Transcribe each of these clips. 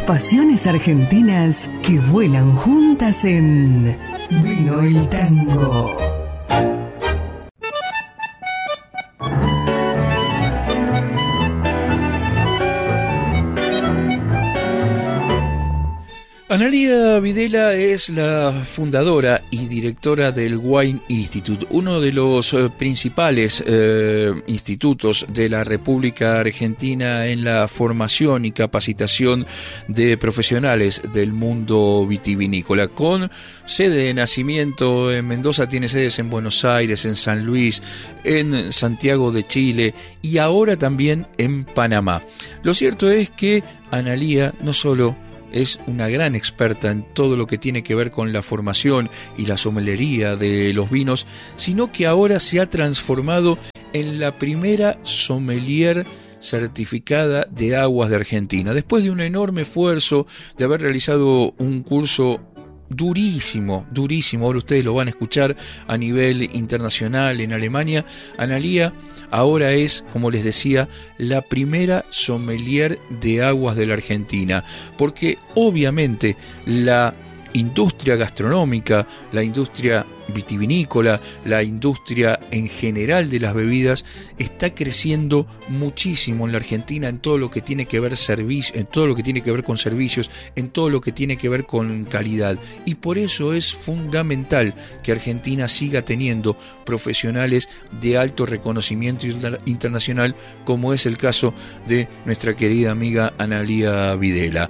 pasiones argentinas que vuelan juntas en Vino el Tango. Analía Videla es la fundadora y directora del Wine Institute, uno de los principales institutos de la República Argentina en la formación y capacitación de profesionales del mundo vitivinícola. Con sede de nacimiento en Mendoza, tiene sedes en Buenos Aires, en San Luis, en Santiago de Chile y ahora también en Panamá. Lo cierto es que Analía no solo es una gran experta en todo lo que tiene que ver con la formación y la sommelería de los vinos, sino que ahora se ha transformado en la primera sommelier certificada de aguas de Argentina. Después de un enorme esfuerzo de haber realizado un curso durísimo, ahora ustedes lo van a escuchar a nivel internacional en Alemania, Analía ahora es, como les decía, la primera sommelier de aguas de la Argentina, porque obviamente la industria gastronómica, la industria vitivinícola, la industria en general de las bebidas está creciendo muchísimo en la Argentina en todo lo que tiene que ver en todo lo que tiene que ver con servicios, en todo lo que tiene que ver con calidad, y por eso es fundamental que Argentina siga teniendo profesionales de alto reconocimiento internacional, como es el caso de nuestra querida amiga Analía Videla.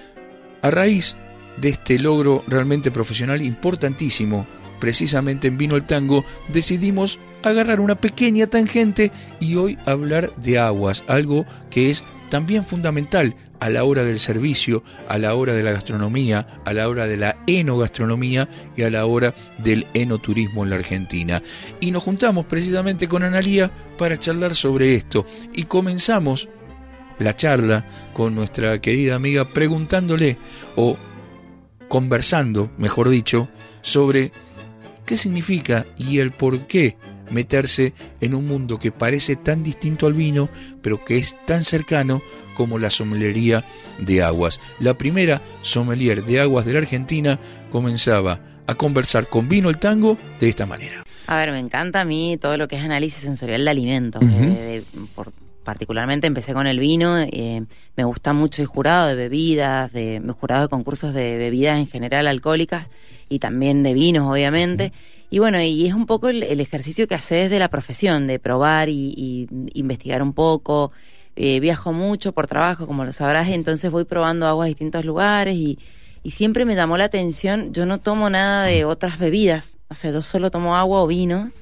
A raíz de este logro realmente profesional importantísimo, precisamente en Vino el Tango, decidimos agarrar una pequeña tangente y hoy hablar de aguas, algo que es también fundamental a la hora del servicio, a la hora de la gastronomía, a la hora de la enogastronomía y a la hora del enoturismo en la Argentina. Y nos juntamos precisamente con Analía para charlar sobre esto y comenzamos la charla con nuestra querida amiga preguntándole o conversando, mejor dicho, sobre qué significa y el por qué meterse en un mundo que parece tan distinto al vino, pero que es tan cercano como la sommelería de aguas. La primera sommelier de aguas de la Argentina comenzaba a conversar con Vino el Tango de esta manera. A ver, me encanta a mí todo lo que es análisis sensorial de alimentos, particularmente empecé con el vino, me gusta mucho el jurado de bebidas, me jurado de concursos de bebidas en general alcohólicas y también de vinos, obviamente. Y bueno, y es un poco el ejercicio que haces de la profesión, de probar y investigar un poco. Viajo mucho por trabajo, como lo sabrás, entonces voy probando aguas de distintos lugares y siempre me llamó la atención. Yo no tomo nada de otras bebidas, o sea, yo solo tomo agua o vino.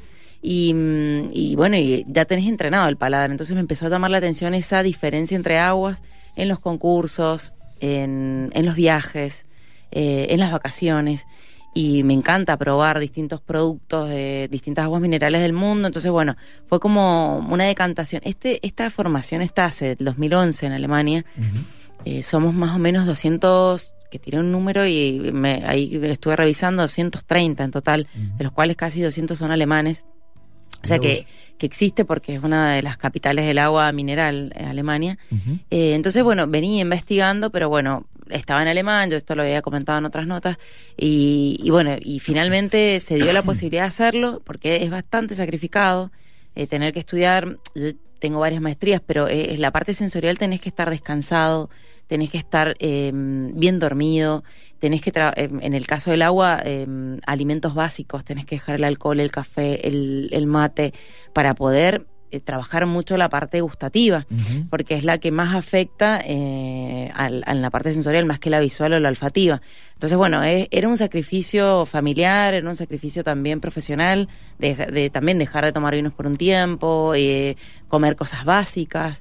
Y bueno, y ya tenés entrenado el paladar, entonces me empezó a llamar la atención esa diferencia entre aguas en los concursos, en los viajes, en las vacaciones, y me encanta probar distintos productos de distintas aguas minerales del mundo. Entonces bueno, fue como una decantación. Esta formación está hace el 2011 en Alemania. Somos más o menos 200, que tiré un número y ahí estuve revisando, 230 en total, de los cuales casi 200 son alemanes. O sea que existe porque es una de las capitales del agua mineral en Alemania. Entonces, bueno, venía investigando, pero bueno, estaba en alemán, yo esto lo había comentado en otras notas, y bueno, y finalmente se dio la posibilidad de hacerlo, porque es bastante sacrificado tener que estudiar. Yo tengo varias maestrías, pero la parte sensorial tenés que estar descansado, tenés que estar bien dormido, tenés que, en el caso del agua, alimentos básicos, tenés que dejar el alcohol, el café, el mate, para poder trabajar mucho la parte gustativa, porque es la que más afecta a la parte sensorial, más que la visual o la olfativa. Entonces, bueno, era un sacrificio familiar, era un sacrificio también profesional, de también dejar de tomar vinos por un tiempo, comer cosas básicas,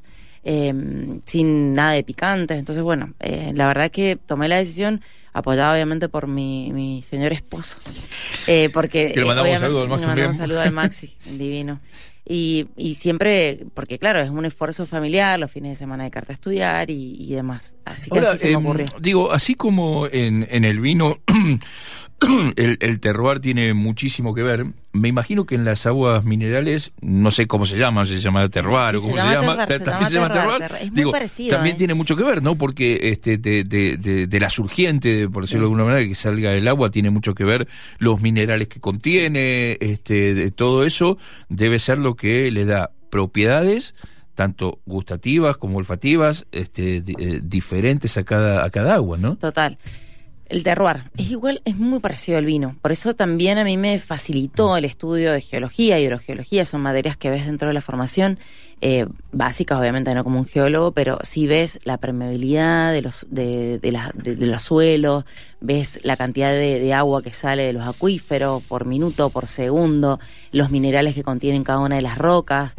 sin nada de picantes. Entonces, bueno, la verdad que tomé la decisión, apoyada obviamente por mi señor esposo, porque que le mandamos un saludo al Maxi. Le mandamos un saludo al Maxi, divino. Y siempre, porque claro, es un esfuerzo familiar, los fines de semana de carta a estudiar y demás. Así que ahora, así se me ocurrió. Digo, así como en el vino el terroir tiene muchísimo que ver. Me imagino que en las aguas minerales, no sé cómo se llama, si se llama terroir o cómo se llama. También se llama terroir. Es muy parecido. También tiene mucho que ver, ¿no? Porque de la surgiente, por decirlo de alguna manera, que salga del agua, tiene mucho que ver los minerales que contiene, de todo eso debe ser lo que le da propiedades tanto gustativas como olfativas, diferentes a cada agua, ¿no? Total. El terroir es igual, es muy parecido al vino. Por eso también a mí me facilitó el estudio de geología, hidrogeología, son materias que ves dentro de la formación, básicas obviamente, no como un geólogo, pero sí ves la permeabilidad de los suelos, ves la cantidad de agua que sale de los acuíferos por minuto, por segundo, los minerales que contienen cada una de las rocas,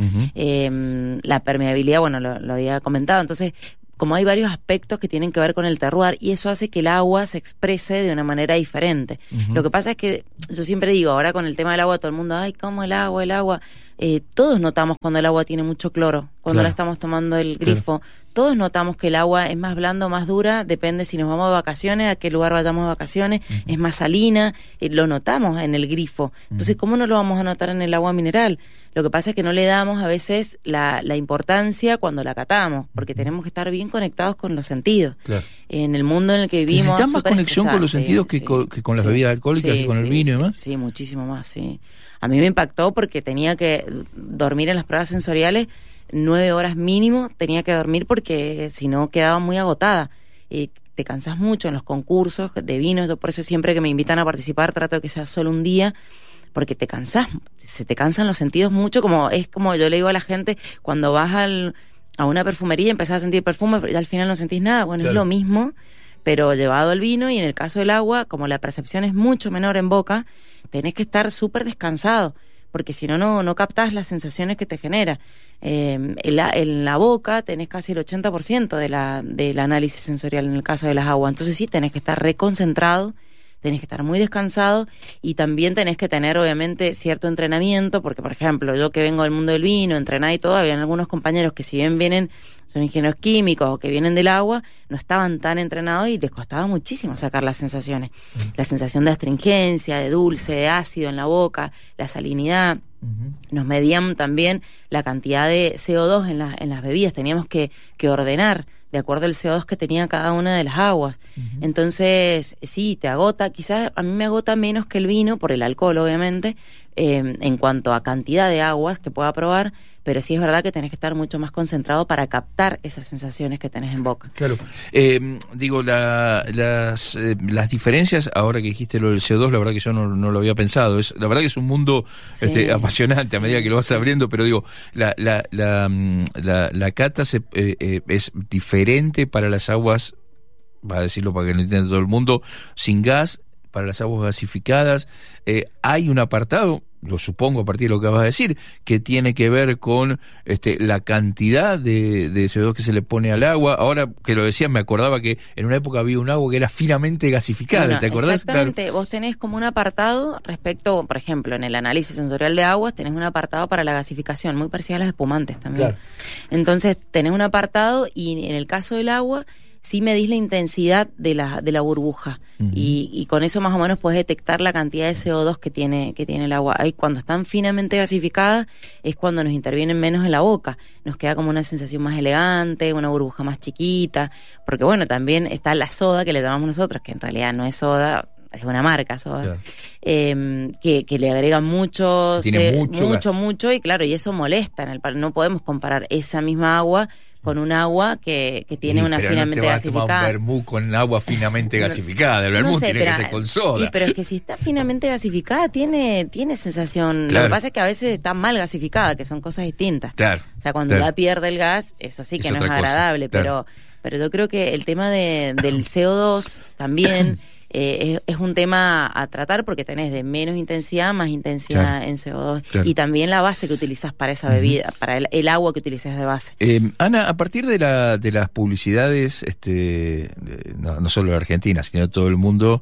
la permeabilidad, bueno, lo había comentado. Entonces, como hay varios aspectos que tienen que ver con el terroir, y eso hace que el agua se exprese de una manera diferente. Lo que pasa es que, yo siempre digo, ahora con el tema del agua, todo el mundo, ay, ¿cómo el agua? Todos notamos cuando el agua tiene mucho cloro, cuando la estamos tomando del grifo. Todos notamos que el agua es más blanda o más dura, depende si nos vamos de vacaciones, a qué lugar vayamos de vacaciones, es más salina, lo notamos en el grifo. Entonces, ¿cómo no lo vamos a notar en el agua mineral? Lo que pasa es que no le damos a veces la importancia cuando la catamos, porque tenemos que estar bien conectados con los sentidos. Claro. En el mundo en el que vivimos... ¿Necesitas más conexión con los sentidos que con las bebidas alcohólicas, que con el vino y demás? Sí, muchísimo más, sí. A mí me impactó porque tenía que dormir en las pruebas sensoriales 9 horas mínimo, tenía que dormir porque si no quedaba muy agotada. Te cansas mucho en los concursos de vinos, yo por eso siempre que me invitan a participar trato de que sea solo un día, porque te cansas, se te cansan los sentidos mucho, es como yo le digo a la gente, cuando vas a una perfumería y empezás a sentir perfume, pero al final no sentís nada, bueno, claro. Es lo mismo, pero llevado al vino, y en el caso del agua, como la percepción es mucho menor en boca, tenés que estar súper descansado, porque si no captás las sensaciones que te genera. En la boca tenés casi el 80% del análisis sensorial en el caso de las aguas, entonces sí tenés que estar reconcentrado, tenés que estar muy descansado, y también tenés que tener obviamente cierto entrenamiento, porque por ejemplo, yo que vengo del mundo del vino, entrenada y todo, habían algunos compañeros que si bien son ingenieros químicos o que vienen del agua, no estaban tan entrenados y les costaba muchísimo sacar las sensaciones. La sensación de astringencia, de dulce, de ácido en la boca, la salinidad. Nos medían también la cantidad de CO2 en las bebidas, teníamos que ordenar de acuerdo al CO2 que tenía cada una de las aguas. Entonces, sí, te agota, quizás a mí me agota menos que el vino, por el alcohol obviamente, en cuanto a cantidad de aguas que pueda probar, pero sí es verdad que tenés que estar mucho más concentrado para captar esas sensaciones que tenés en boca. Claro. Digo, las diferencias, ahora que dijiste lo del CO2, la verdad que yo no lo había pensado. La verdad que es un mundo apasionante a medida que lo vas abriendo, pero digo, la cata es diferente para las aguas, va a decirlo para que lo entienda todo el mundo, sin gas, para las aguas gasificadas. Hay un apartado, lo supongo a partir de lo que vas a decir, que tiene que ver con la cantidad de CO2 que se le pone al agua. Ahora que lo decías, me acordaba que en una época había un agua que era finamente gasificada, bueno, ¿te acordás? Exactamente, claro. Vos tenés como un apartado respecto, por ejemplo, en el análisis sensorial de aguas, tenés un apartado para la gasificación, muy parecido a las espumantes también. Claro. Entonces, tenés un apartado, y en el caso del agua, sí medís la intensidad de la burbuja, y con eso más o menos podés detectar la cantidad de CO2 que tiene el agua. Ahí, cuando están finamente gasificadas, es cuando nos intervienen menos en la boca, nos queda como una sensación más elegante, una burbuja más chiquita, porque bueno, también está la soda que le llamamos nosotros, que en realidad no es soda, es una marca soda, claro. Que le agregan mucho, mucho, y claro, y eso molesta no podemos comparar esa misma agua con un agua que tiene una finamente gasificada. Tomar un vermú con agua finamente gasificada. El vermú tiene que ser con soda. Pero es que si está finamente gasificada, tiene sensación. Claro. Lo que pasa es que a veces está mal gasificada, que son cosas distintas. Claro. O sea, cuando ya pierde el gas, eso sí que no es agradable. Claro. Pero yo creo que el tema del CO2 también es un tema a tratar, porque tenés de menos intensidad, más intensidad, claro, en CO2, claro, y también la base que utilizás para esa bebida, para el agua que utilizás de base. Ana, a partir de las publicidades, no solo de Argentina, sino de todo el mundo,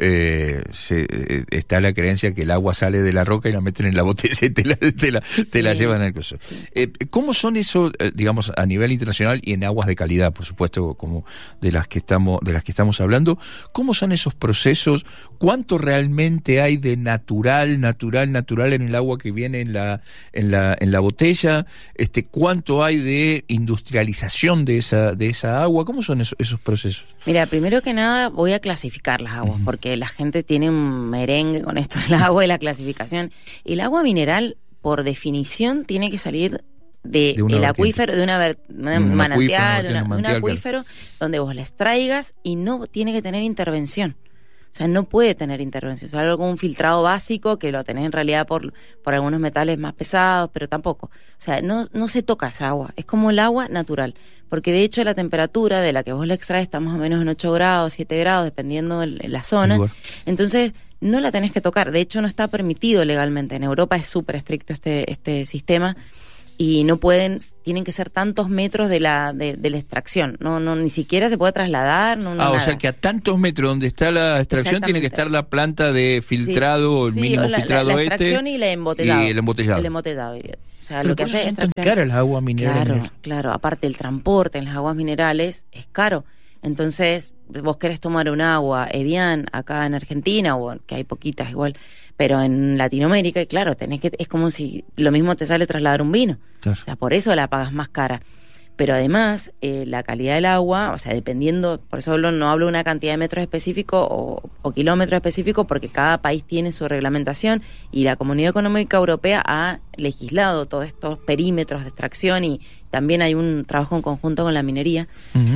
está la creencia que el agua sale de la roca y la meten en la botella y te la llevan al coso. Sí. ¿Cómo son eso, digamos, a nivel internacional y en aguas de calidad, por supuesto, como de las que estamos hablando? ¿Cómo son esos esos procesos? ¿Cuánto realmente hay de natural en el agua que viene en la botella? ¿Cuánto hay de industrialización de esa agua? ¿Cómo son esos procesos? Mira, primero que nada voy a clasificar las aguas, porque la gente tiene un merengue con esto del agua y la clasificación. El agua mineral, por definición, tiene que salir del acuífero, de un manantial, de un acuífero, donde vos la extraigas y no tiene que tener intervención. O sea, no puede tener intervención. O sea, algún filtrado básico que lo tenés en realidad por algunos metales más pesados, pero tampoco. O sea, no se toca esa agua. Es como el agua natural. Porque de hecho la temperatura de la que vos la extraes está más o menos en 8 grados, 7 grados, dependiendo de la zona. Entonces, no la tenés que tocar. De hecho, no está permitido legalmente. En Europa es súper estricto este sistema. Y no tienen que ser tantos metros de la extracción, no ni siquiera se puede trasladar, nada. O sea que a tantos metros donde está la extracción tiene que estar la planta de filtrado, el mínimo filtrado la extracción y el embotellado. O sea, pero lo que hace es extracción. Son caras las aguas minerales. Claro, aparte el transporte en las aguas minerales es caro. Entonces, vos querés tomar un agua Evian acá en Argentina, o que hay poquitas igual, pero en Latinoamérica, y claro, es como si lo mismo te sale trasladar un vino. Claro. O sea, por eso la pagas más cara. Pero además, la calidad del agua, o sea, dependiendo, por eso no hablo de una cantidad de metros específicos o kilómetros específicos, porque cada país tiene su reglamentación y la Comunidad Económica Europea ha legislado todos estos perímetros de extracción y también hay un trabajo en conjunto con la minería.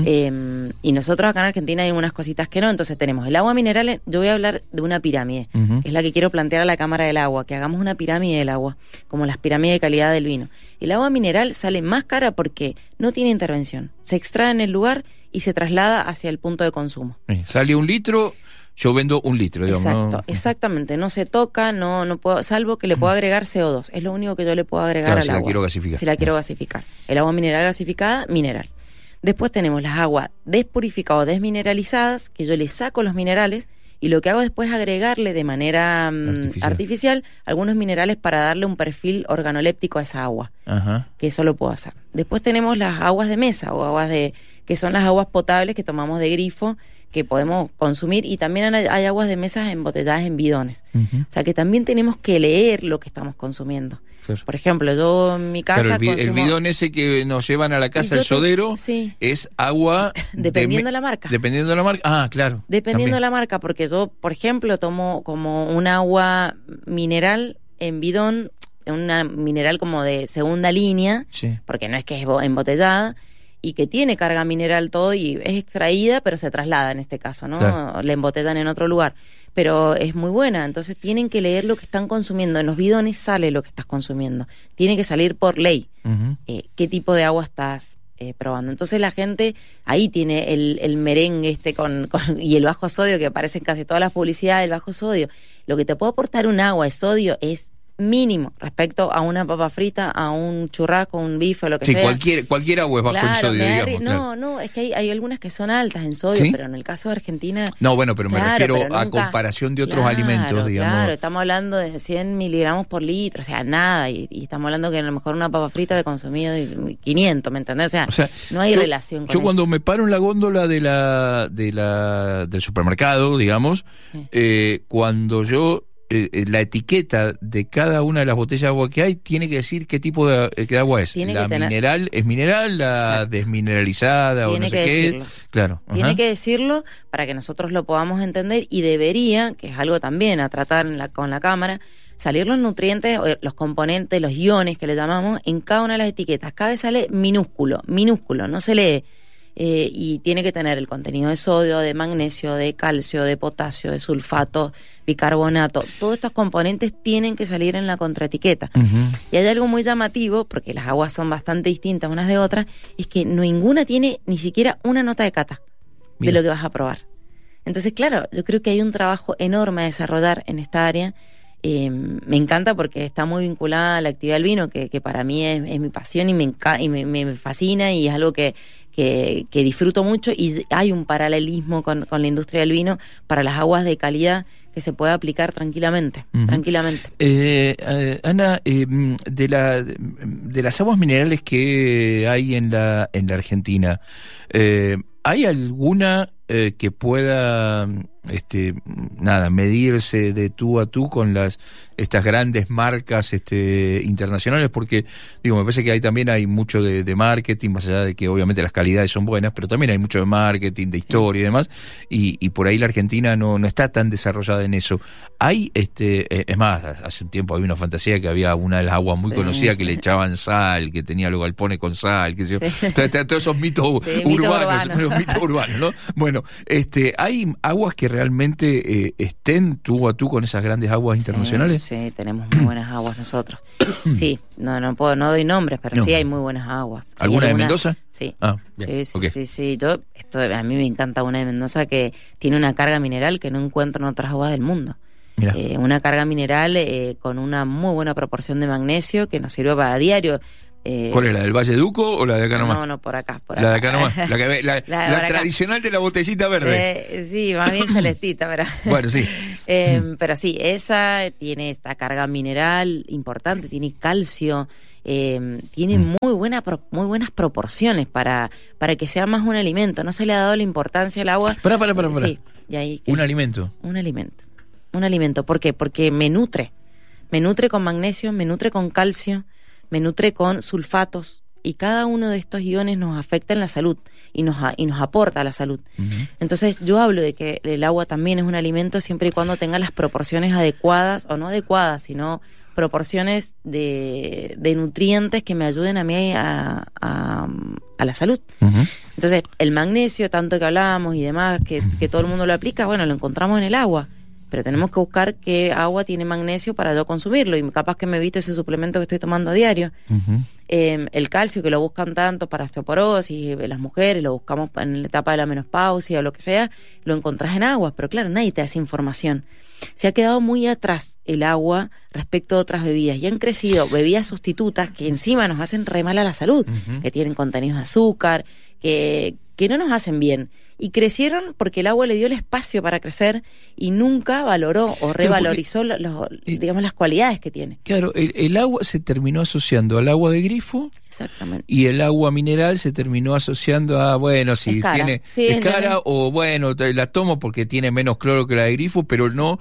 Y nosotros acá en Argentina hay unas cositas que no. Entonces tenemos el agua mineral. Yo voy a hablar de una pirámide, que es la que quiero plantear a la Cámara del Agua, que hagamos una pirámide del agua, como las pirámides de calidad del vino. El agua mineral sale más cara porque no tiene intervención. Se extrae en el lugar y se traslada hacia el punto de consumo. Sale 1 litro, yo vendo 1 litro, digamos. Exacto, exactamente. No se toca, no puedo, salvo que le puedo agregar CO2. Es lo único que yo le puedo agregar al agua. Si la quiero gasificar. Si la quiero gasificar. El agua mineral gasificada, mineral. Después tenemos las aguas despurificadas o desmineralizadas, que yo le saco los minerales y lo que hago después es agregarle de manera artificial algunos minerales para darle un perfil organoléptico a esa agua. Que eso lo puedo hacer. Después tenemos las aguas de mesa o que son las aguas potables que tomamos de grifo, que podemos consumir, y también hay aguas de mesas embotelladas en bidones. O sea que también tenemos que leer lo que estamos consumiendo. Claro. Por ejemplo, yo en mi casa el bidón ese que nos llevan a la casa, el sodero, es agua... Dependiendo de la marca. Dependiendo de la marca, claro. Dependiendo de la marca, porque yo, por ejemplo, tomo como un agua mineral en bidón, una mineral como de segunda línea, porque no es que es embotellada, y que tiene carga mineral todo y es extraída, pero se traslada en este caso, ¿no? Claro. La embotellan en otro lugar. Pero es muy buena, entonces tienen que leer lo que están consumiendo. En los bidones sale lo que estás consumiendo. Tiene que salir por ley qué tipo de agua estás probando. Entonces la gente ahí tiene el merengue y el bajo sodio que aparece en casi todas las publicidades, el bajo sodio. Lo que te puede aportar un agua de sodio es mínimo respecto a una papa frita, a un churrasco, un bife o lo que sea. Cualquier agua es bajo el sodio, digamos. No, es que hay algunas que son altas en sodio, pero en el caso de Argentina... No, bueno, pero me refiero a comparación de otros alimentos, digamos. Claro, estamos hablando de 100 miligramos por litro, o sea, nada, y estamos hablando que a lo mejor una papa frita te ha consumido 500, ¿me entendés? O sea no hay relación con eso. Yo cuando me paro en la góndola del supermercado, digamos, cuando yo... la etiqueta de cada una de las botellas de agua que hay tiene que decir qué tipo de agua es. La mineral es mineral, la desmineralizada o no sé qué. Claro. Tiene que decirlo para que nosotros lo podamos entender, y debería, que es algo también a tratar con la Cámara, salir los nutrientes, los componentes, los iones que le llamamos en cada una de las etiquetas. Cada vez sale minúsculo, no se lee. Y tiene que tener el contenido de sodio, de magnesio, de calcio, de potasio, de sulfato, bicarbonato. Todos estos componentes tienen que salir en la contraetiqueta. Y hay algo muy llamativo, porque las aguas son bastante distintas unas de otras, es que ninguna tiene ni siquiera una nota de cata de lo que vas a probar. Entonces, claro, yo creo que hay un trabajo enorme a desarrollar en esta área. Me encanta porque está muy vinculada a la actividad del vino, que para mí es mi pasión y me fascina, y es algo que disfruto mucho, y hay un paralelismo con la industria del vino para las aguas de calidad que se puede aplicar tranquilamente. Ana, de las aguas minerales que hay en la Argentina, ¿hay alguna que pueda medirse de tú a tú con estas grandes marcas internacionales, porque me parece que hay mucho de marketing, más allá de que obviamente las calidades son buenas, pero también hay mucho de marketing, de historia y demás, y por ahí la Argentina no está tan desarrollada en eso. Hay, es más, hace un tiempo había una fantasía que había una de las aguas muy conocida que le echaban sal, que tenía los galpones con sal, que sé yo. Todos esos mitos urbanos, los mitos urbanos, ¿no? Bueno, hay aguas que realmente estén tú a tú con esas grandes aguas internacionales. Sí, tenemos muy buenas aguas nosotros. Sí, no doy nombres, pero sí hay muy buenas aguas. ¿Alguna de Mendoza? Sí. Bien. Sí. Okay. Sí. A mí me encanta una de Mendoza que tiene una carga mineral que no encuentro en otras aguas del mundo. Una carga mineral con una muy buena proporción de magnesio que nos sirve para diario. ¿Cuál es, la del Valle Duco o la de acá nomás? No, por acá. La de acá nomás, la tradicional de la botellita verde. Sí, más bien celestita, pero... Bueno, sí. Pero sí, esa tiene esta carga mineral importante, tiene calcio, tiene muy buenas proporciones para que sea más un alimento. No se le ha dado la importancia al agua. Para. Sí, y ahí, ¿Un alimento? Un alimento. ¿Por qué? Porque me nutre con magnesio, me nutre con calcio, me nutre con sulfatos, y cada uno de estos iones nos afecta en la salud y nos aporta a la salud. Entonces yo hablo de que el agua también es un alimento siempre y cuando tenga las proporciones adecuadas, o no adecuadas, sino proporciones de nutrientes que me ayuden a mí a la salud. Entonces el magnesio, tanto que hablábamos y demás, que todo el mundo lo aplica, bueno, lo encontramos en el agua. Pero tenemos que buscar qué agua tiene magnesio para yo consumirlo, y capaz que me evite ese suplemento que estoy tomando a diario. El calcio, que lo buscan tanto para osteoporosis, las mujeres lo buscamos en la etapa de la menopausia o lo que sea, lo encontrás en agua, pero claro, nadie te da esa información. Se ha quedado muy atrás el agua respecto a otras bebidas, y han crecido bebidas sustitutas que encima nos hacen re mal a la salud, que tienen contenidos de azúcar, que no nos hacen bien. Y crecieron porque el agua le dio el espacio para crecer y nunca valoró o revalorizó las cualidades que tiene. Claro, el agua se terminó asociando al agua de grifo. Exactamente. Y el agua mineral se terminó asociando a, bueno, si es cara, o bueno, la tomo porque tiene menos cloro que la de grifo, pero no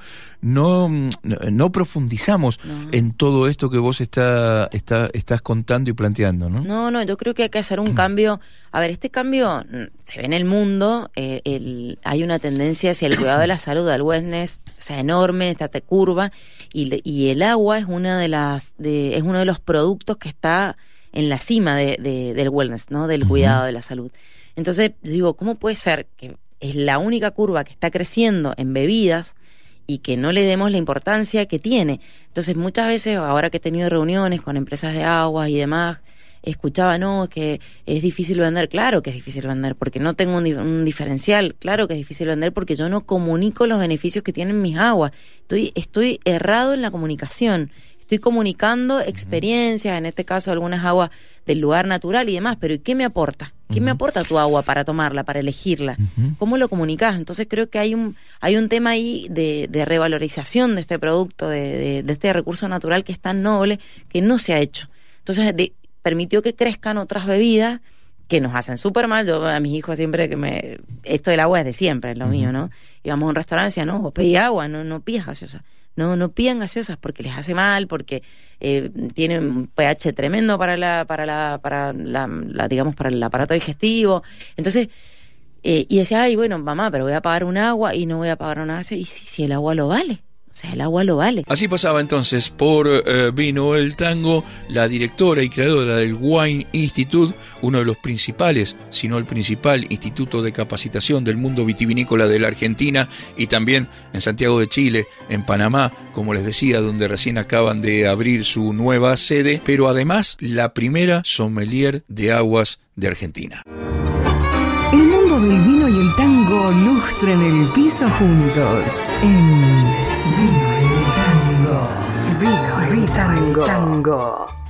profundizamos en todo esto que vos estás contando y planteando, ¿no? No, yo creo que hay que hacer un cambio. A ver, este cambio se ve en el mundo. Hay una tendencia hacia el cuidado de la salud, al wellness, o sea, enorme, esta curva, y el agua es es uno de los productos que está en la cima del wellness, ¿no? Del cuidado de la salud. Entonces, digo, ¿cómo puede ser que es la única curva que está creciendo en bebidas y que no le demos la importancia que tiene? Entonces, muchas veces, ahora que he tenido reuniones con empresas de aguas y demás, escuchaba, que es difícil vender. Claro que es difícil vender porque no tengo un diferencial. Claro que es difícil vender porque yo no comunico los beneficios que tienen mis aguas. Estoy errado en la comunicación. Estoy comunicando experiencias, en este caso algunas aguas del lugar natural y demás, pero ¿y qué me aporta? ¿Qué me aporta tu agua para tomarla, para elegirla? ¿Cómo lo comunicás? Entonces creo que hay un tema ahí de revalorización de este producto, de este recurso natural que es tan noble, que no se ha hecho. Entonces permitió que crezcan otras bebidas que nos hacen súper mal. Yo a mis hijos siempre esto del agua es de siempre, es lo mío, ¿no? Íbamos a un restaurante y decían, no, vos pedí agua, no pidas gaseosa. No pidan gaseosas porque les hace mal, porque tienen un pH tremendo para digamos, para el aparato digestivo. Entonces, y decía, ay, bueno, mamá, pero voy a pagar un agua y no voy a pagar una gaseosa. Y si el agua lo vale. O sea, el agua lo vale. Así pasaba entonces por Vino el Tango, la directora y creadora del Wine Institute, uno de los principales, si no el principal instituto de capacitación del mundo vitivinícola de la Argentina, y también en Santiago de Chile, en Panamá, como les decía, donde recién acaban de abrir su nueva sede, pero además la primera sommelier de aguas de Argentina. El mundo del vino y el tango lustran el piso juntos en Vino el Tango. Vino el Tango.